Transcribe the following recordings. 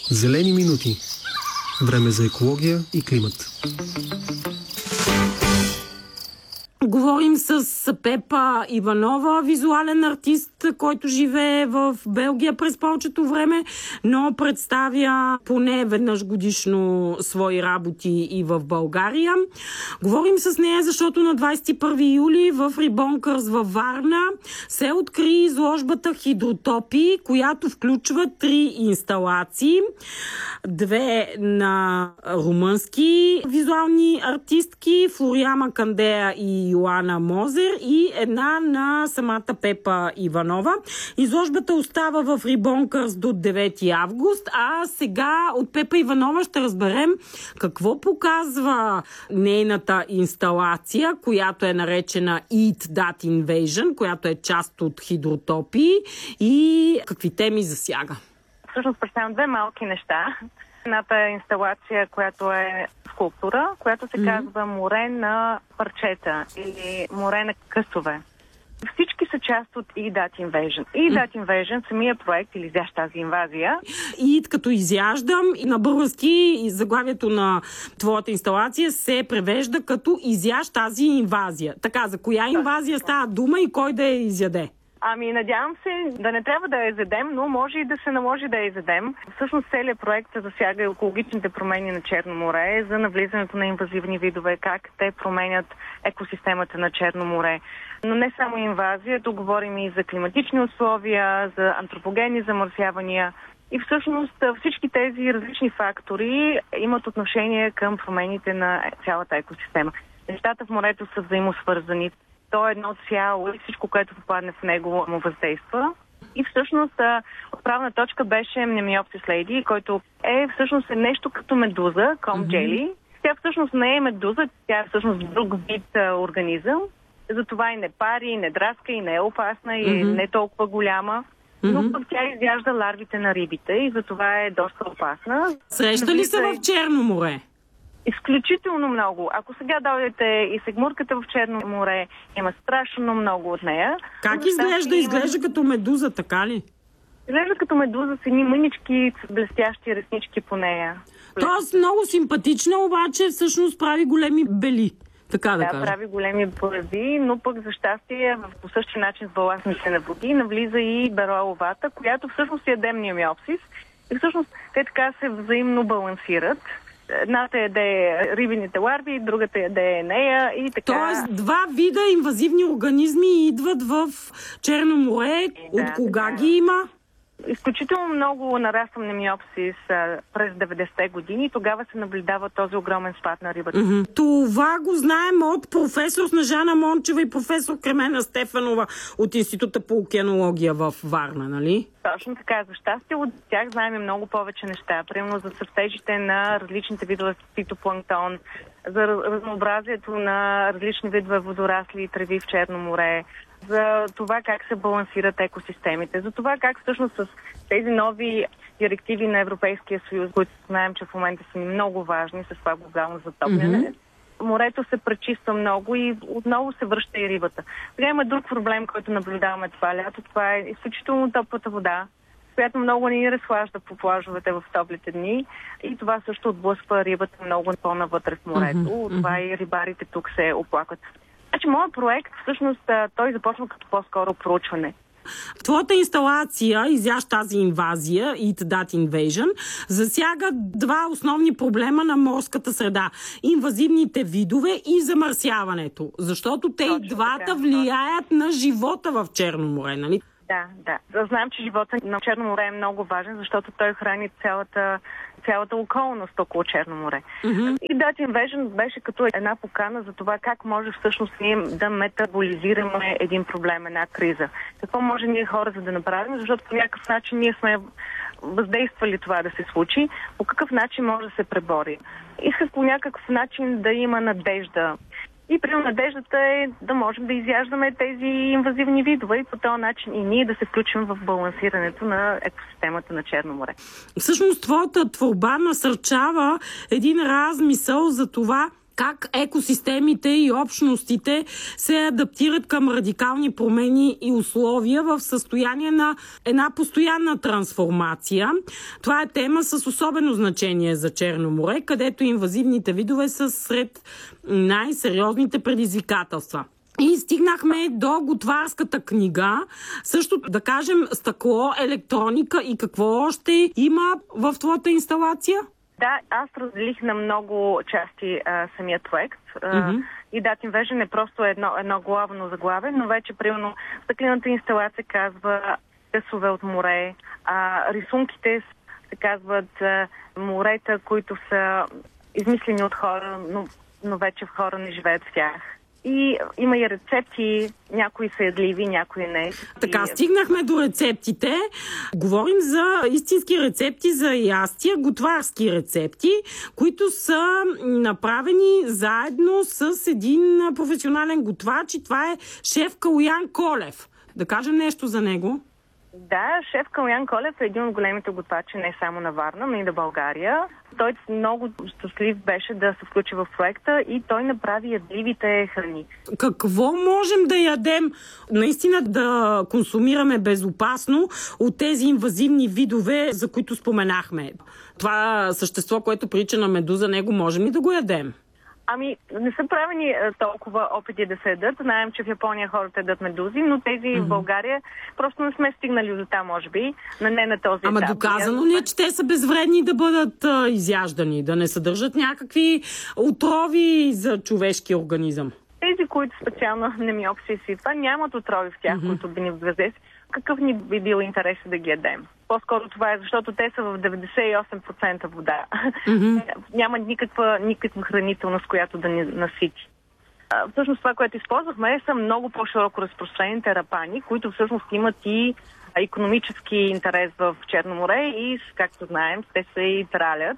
Зелени минути. Време за екология и климат. Говорим с Пепа Иванова, визуален артист, който живее в Белгия през повечето време, но представя поне веднъж годишно свои работи и в България. Говорим с нея, защото на 21 юли в Рибонкърс във Варна се откри изложбата Хидротопии, която включва 3 инсталации. 2 на румънски визуални артистки, Флориана Кандея и Йоана Мозер, и една на самата Пепа Иванова. Изложбата остава в Рибонкърс до 9 август, а сега от Пепа Иванова ще разберем какво показва нейната инсталация, която е наречена Eat That Invasion, която е част от Хидротопии, и какви теми засяга. Всъщност представям 2 малки неща. Едната е инсталация, която е скулптура, която се казва Море на парчета или Море на късове. Всички са част от Eat That Invasion. Eat That Invasion, самия проект, или изяжда тази инвазия. Eat като изяждам, и на български заглавието на твоята инсталация се превежда като изяж тази инвазия. Така, за коя инвазия става дума и кой да я изяде? Ами, надявам се да не трябва да я изядем, но може и да се наложи да я изядем. Всъщност целият проект засяга екологичните промени на Черно море, за навлизането на инвазивни видове, как те променят екосистемата на Черно море. Но не само инвазия, тук говорим и за климатични условия, за антропогенни замърсявания. И всъщност всички тези различни фактори имат отношение към промените на цялата екосистема. Нещата в морето са взаимосвързани. То е едно цяло и всичко, което попадне в него, му въздейства. И всъщност отправна точка беше Немиопсис лейди, който е всъщност нещо като медуза, комджели. Тя всъщност не е медуза, тя е всъщност друг вид организъм. Затова и не пари, и не драска, и не е опасна, и не е толкова голяма. Но пък тя изяжда ларвите на рибите и затова е доста опасна. Среща ли се в Черно море? Изключително много. Ако сега дойдете и се гмуркате в Черно море, има страшно много от нея. Как изглежда? Изглежда като медуза, така ли? Изглежда като медуза с едни мънички, блестящи реснички по нея. Тоест много симпатична, обаче всъщност прави големи бели. Така да кажа. Прави големи боради, но пък за щастие по същия начин с баластните на води навлиза и бероаловата, която всъщност е ядем Немиопсис. И всъщност те така се взаимно балансират. Едната яде рибините ларви, другата яде нея и така. Тоест 2 вида инвазивни организми идват в Черно море. От кога ги има? Изключително много нараствам Немиопсис през 90-те години и тогава се наблюдава този огромен спад на рибата. Това го знаем от професор Снежана Мончева и професор Кремена Стефанова от Института по океанология в Варна, нали? Точно така. За щастие от тях знаем много повече неща. Примерно за цъфтежите на различните видове фитопланктон, за разнообразието на различни видове водорасли и треви в Черно море, за това как се балансират екосистемите, за това как всъщност с тези нови директиви на Европейския съюз, които знаем, че в момента са много важни с това глобално затопляне, морето се пречиства много и отново се връща и рибата. Сега има друг проблем, който наблюдаваме това лято. Това е изключително топлата вода, която много ни разхлажда по плажовете в топлите дни и това също отблъсква рибата много по-навътре в морето. Това и рибарите тук се оплакват. Значи, моят проект, всъщност, той започва като по-скоро проучване. Твоята инсталация, изяж тази инвазия, Eat That Invasion, засяга 2 основни проблема на морската среда. Инвазивните видове и замърсяването. Защото те и двата влияят на живота в Черно море, нали? Да. Знаем, че живота на Черно море е много важен, защото той храни цялата околност около Черно море. И That Invasion беше като една покана за това как може всъщност ние да метаболизираме един проблем, една криза. Какво може ние хората да направим, защото по някакъв начин ние сме въздействали това да се случи, по какъв начин може да се пребори. Исках по някакъв начин да има надежда. И при надеждата е да можем да изяждаме тези инвазивни видове и по този начин и ние да се включим в балансирането на екосистемата на Черно море. Всъщност твоята творба насърчава един размисъл за това как екосистемите и общностите се адаптират към радикални промени и условия в състояние на една постоянна трансформация. Това е тема с особено значение за Черно море, където инвазивните видове са сред най-сериозните предизвикателства. И стигнахме до готварската книга. Също, да кажем, стъкло, електроника и какво още има в твоята инсталация? Да, аз разделих на много части самия проект. И Data Invasion е просто едно главно заглавие, но вече, примерно, стъклената инсталация казва късове от море, рисунките се казват морета, които са измислени от хора, но вече хора не живеят в тях. И има и рецепти, някои са ядливи, някои не. Така, стигнахме до рецептите. Говорим за истински рецепти за ястия, готварски рецепти, които са направени заедно с един професионален готвач и това е шеф Калоян Колев. Да кажем нещо за него. Да, шеф Калоян Колев е един от големите готвачи не само на Варна, но и на България. Той много щастлив беше да се включи в проекта и той направи ядливите храни. Какво можем да ядем, наистина да консумираме безопасно от тези инвазивни видове, за които споменахме? Това същество, което прилича на медуза, него можем ли да го ядем? Ами, не са правени толкова опити да се ядат. Знаем, че в Япония хората ядат медузи, но тези в България просто не сме стигнали до там, може би, не на този етап. Ама доказано ли е, че те са безвредни да бъдат изяждани, да не съдържат някакви отрови за човешкия организъм? Тези, които специално немиопсис и това, нямат отрови в тях, които би ни въздействали. Какъв ни би бил интерес да ги ядем? По-скоро това е, защото те са в 98% вода. Няма никаква хранителност, която да ни насити. Всъщност това, което използвахме, са много по-широко разпространените рапани, които всъщност имат и икономически интерес в Черно море и, както знаем, те се и тралят.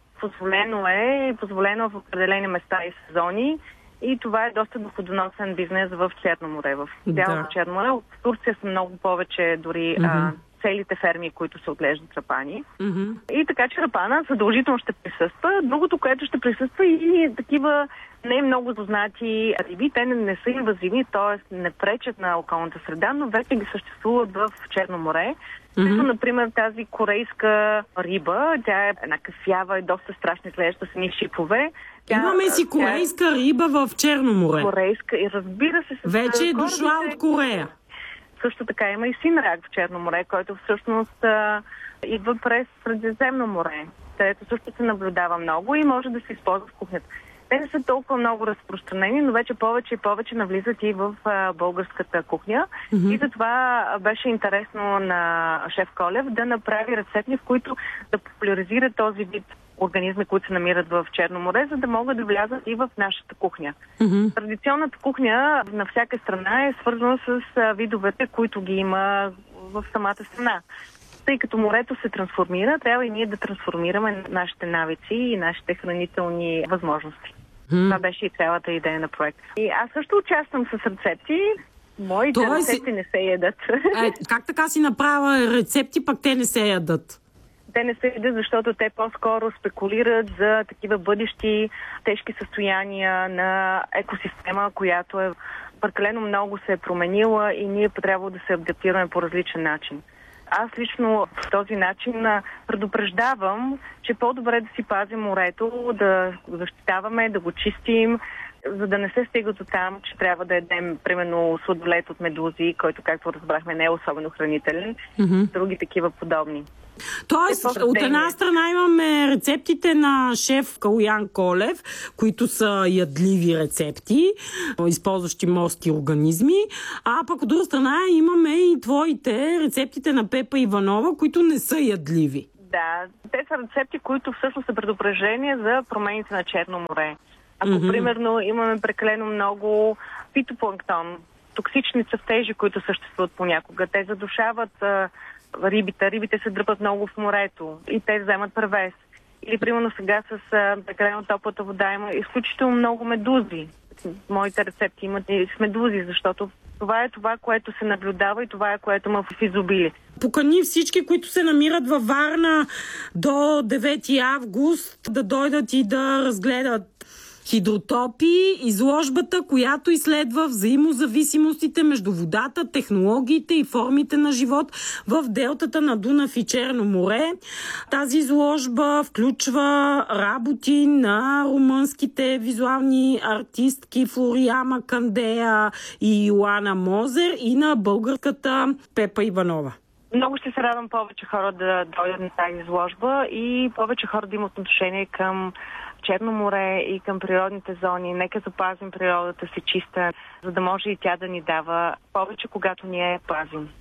Позволено в определени места и сезони. И това е доста доходоносен бизнес в Черно море. В цялото Черно море. В Турция са много повече дори целите ферми, които се отглеждат рапани. И така, че рапана задължително ще присъства. Другото, което ще присъства и такива не много познати риби. Те не са инвазивни, т.е. не пречат на околната среда, но вече ги съществуват в Черно море. Като, например, тази корейска риба, тя е една кафява и доста страшно изглежда с едни шипове. Имаме си корейска риба в Черно море. Корейска и разбира се... Вече е дошла от Корея. Също така има и синрак в Черно море, който всъщност идва през Средиземно море, където също се наблюдава много и може да се използва в кухнята. Те не са толкова много разпространени, но вече повече и повече навлизат и в българската кухня. И затова беше интересно на шеф Колев да направи рецепти, в които да популяризира този вид организми, които се намират в Черно море, за да могат да влязат и в нашата кухня. Традиционната кухня на всяка страна е свързана с видовете, които ги има в самата страна. Тъй като морето се трансформира, трябва и ние да трансформираме нашите навици и нашите хранителни възможности. Това беше и цялата идея на проекта. И аз също участвам с рецепти. Моите рецепти не се ядат. Как така си направя рецепти, пък те не се ядат? Те не се ядат, защото те по-скоро спекулират за такива бъдещи тежки състояния на екосистема, която е прекалено много се е променила и ние трябва да се адаптираме по различен начин. Аз лично в този начин предупреждавам, че по-добре да си пазим морето, да го защитаваме, да го чистим, за да не се стига до там, че трябва да ядем, примерно, сладолет от медузи, който, както разбрахме, не е особено хранителен, други такива подобни. Тоест, от една страна имаме рецептите на шеф Калоян Колев, които са ядливи рецепти, използващи морски организми, а пък от друга страна имаме и твоите рецептите на Пепа Иванова, които не са ядливи. Да, те са рецепти, които всъщност са предупреждение за промените на Черно море. Ако, примерно, имаме прекалено много фитопланктон, токсични цъфтежи, които съществуват понякога, те задушават рибите. Рибите се дръпат много в морето и те вземат превес. Или, примерно, сега с прекалено топлата вода има изключително много медузи. Моите рецепти имат и с медузи, защото това е това, което се наблюдава и това е, което има в изобилие. Покани всички, които се намират във Варна до 9 август, да дойдат и да разгледат Хидротопии, изложбата, която изследва взаимозависимостите между водата, технологиите и формите на живот в делтата на Дунав и Черно море. Тази изложба включва работи на румънските визуални артистки Флориана Кандея и Йоана Мозер и на българската Пепа Иванова. Много ще се радвам повече хора да дойдат на тази изложба и повече хора да имат отношение към Черно море и към природните зони. Нека запазим природата си чиста, за да може и тя да ни дава повече, когато ние я пазим.